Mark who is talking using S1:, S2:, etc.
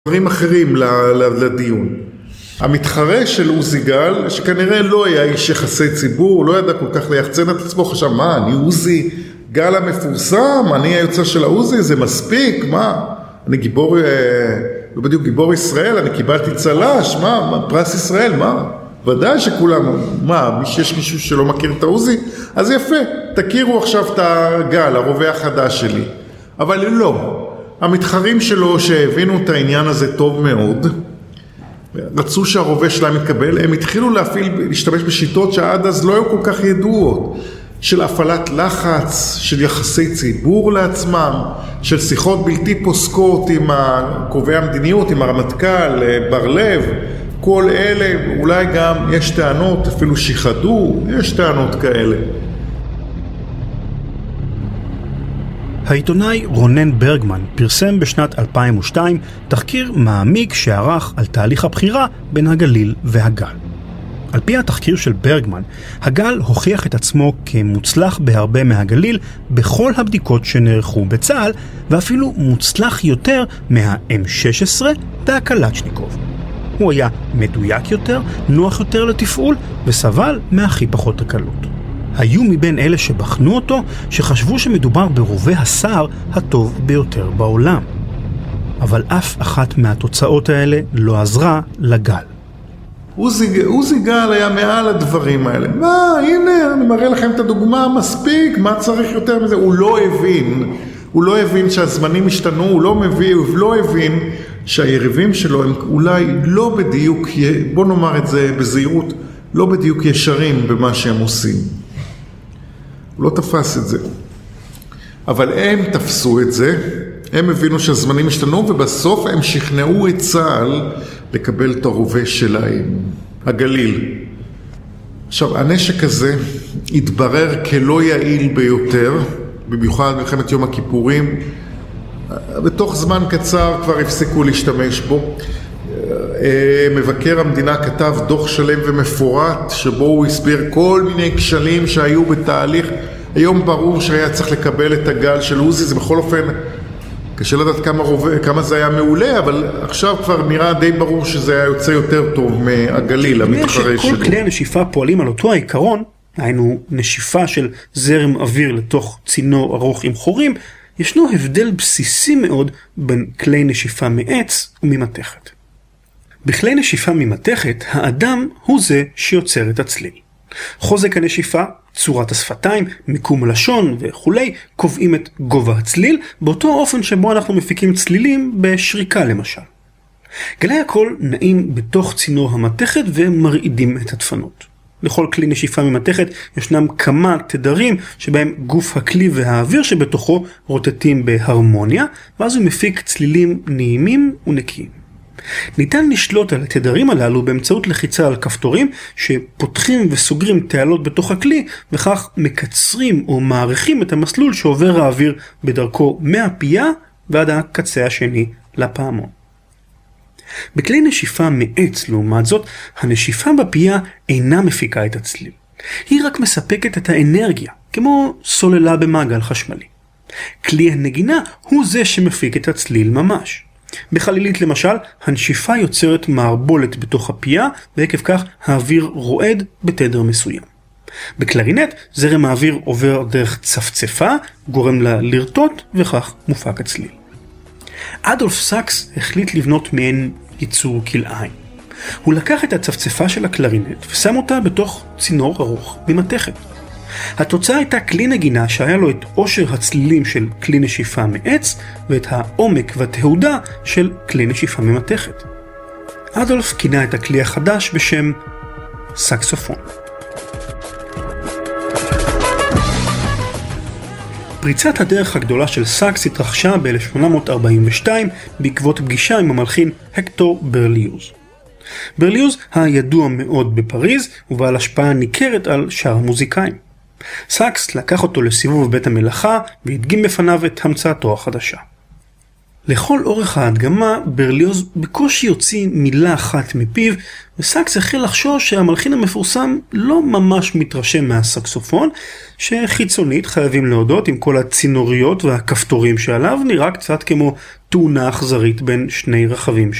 S1: דברים אחרים לדיון. המתחרה של עוזי גל, שכנראה לא היה איש יחסי ציבור, הוא לא ידע כל כך ליחצן את עצמו, חשב, מה, אני עוזי גל המפורסם, אני היוצא של העוזי, זה מספיק, מה? אני גיבור, לא בדיוק גיבור ישראל, אני קיבלתי צל"ש, מה, פרס ישראל, מה? ודאי שכולם, מה, יש מישהו שלא מכיר את העוזי? אז יפה, תכירו עכשיו את הגל, הרובה החדש שלי. אבל לא. המתחרים שלו שהבינו את העניין הזה טוב מאוד, רצו שהרובה שלהם יתקבל, הם התחילו להשתמש בשיטות שעד אז לא היו כל כך ידועות, של הפעלת לחץ, של יחסי ציבור לעצמם, של שיחות בלתי פוסקות עם קובעי המדיניות, עם הרמטכ"ל, בר לב, כל אלה, אולי גם יש טענות, אפילו שיחדו, יש טענות כאלה.
S2: העיתונאי רונן ברגמן פרסם בשנת 2002 תחקיר מעמיק שערך על תהליך הבחירה בין הגליל והגל. על פי התחקיר של ברגמן, הגל הוכיח את עצמו כמוצלח בהרבה מהגליל בכל הבדיקות שנערכו בצה"ל, ואפילו מוצלח יותר מה-M16 והקלצ'ניקוב. הוא היה מדויק יותר, נוח יותר לתפעול, וסבל מהכי פחות הקלות. היו מבין אלה שבחנו אותו שחשבו שמדובר ברובה הסער הטוב ביותר בעולם. אבל אף אחת מהתוצאות האלה לא עזרה לגל.
S1: עוזי גל היה מעל הדברים האלה. מה, הנה, אני מראה לכם את הדוגמה, מספיק, מה צריך יותר מזה? הוא לא הבין שהזמנים השתנו, הוא לא הבין שהיריבים שלו הם אולי לא בדיוק, בוא נאמר את זה בזהירות, לא בדיוק ישרים במה שהם עושים. הוא לא תפס את זה. אבל הם תפסו את זה, הם הבינו שהזמנים השתנו, ובסוף הם שכנעו את צה"ל לקבל את הרובה שלהם, הגליל. עכשיו, הנשק הזה התברר כלא יעיל ביותר, במיוחד מלחמת יום הכיפורים. בתוך זמן קצר כבר הפסיקו להשתמש בו. מבקר המדינה כתב דוח שלם ומפורט שבו הוא הסביר כל מיני כשלים שהיו בתהליך. היום ברור שהיה צריך לקבל את הגל של עוזי, זה בכל אופן קשה לדעת כמה זה היה מעולה, אבל עכשיו כבר נראה די ברור שזה היה יוצא יותר טוב מהגליל, המתחרה שלו.
S2: כל כלי הנשיפה פועלים על אותו העיקרון, היינו נשיפה של זרם אוויר לתוך צינור ארוך עם חורים, ישנו הבדל בסיסי מאוד בין כלי נשיפה מעץ וממתכת. בכלי נשיפה ממתכת, האדם הוא זה שיוצר את הצליל. חוזק הנשיפה, צורת השפתיים, מיקום הלשון וכו' קובעים את גובה הצליל, באותו אופן שבו אנחנו מפיקים צלילים בשריקה למשל. גלי הקול נעים בתוך צינור המתכת ומרעידים את הדפנות. לכל כלי נשיפה ממתכת ישנם כמה תדרים שבהם גוף הכלי והאוויר שבתוכו רוטטים בהרמוניה, ואז הוא מפיק צלילים נעימים ונקיים. ניתן לשלוט על התדרים הללו באמצעות לחיצה על כפתורים שפותחים וסוגרים תעלות בתוך הכלי, וכך מקצרים או מעריכים את המסלול שעובר האוויר בדרכו מהפייה ועד הקצה השני לפעמון. בכלי נשיפה מעץ, לעומת זאת, הנשיפה בפייה אינה מפיקה את הצליל. היא רק מספקת את האנרגיה, כמו סוללה במעגל חשמלי. כלי הנגינה הוא זה שמפיק את הצליל ממש. בחלילית למשל, הנשיפה יוצרת מערבולת בתוך הפייה, ועקב כך האוויר רועד בתדר מסוים. בקלרינט, זרם האוויר עובר דרך צפצפה, גורם לה לרטוט, וכך מופק הצליל. אדולף סאקס החליט לבנות מעין ייצור כלאיים. הוא לקח את הצפצפה של הקלרינט ושם אותה בתוך צינור ארוך ממתכת. התוצאה הייתה כלי נגינה שהיה לו את עושר הצלילים של כלי נשיפה מעץ ואת העומק והתהודה של כלי נשיפה ממתכת. אדולף כינה את הכלי החדש בשם סקסופון. פריצת הדרך הגדולה של סאקס התרחשה ב-1842 בעקבות פגישה עם המלחין הקטור ברליוז. ברליוז הידוע מאוד בפריז ובעל השפעה ניכרת על שאר המוזיקאים. סאקס לקח אותו לסיבוב בית המלאכה והדגים בפניו את המצאתו החדשה. לכל אורך ההדגמה, ברליוז בקושי יוציא מילה אחת מפיו, וסאקס החל לחשוש שהמלחין המפורסם לא ממש מתרשם מהסקסופון, שחיצונית חייבים להודות עם כל הצינוריות והכפתורים שעליו, נראה קצת כמו תאונה אכזרית בין שני רכבים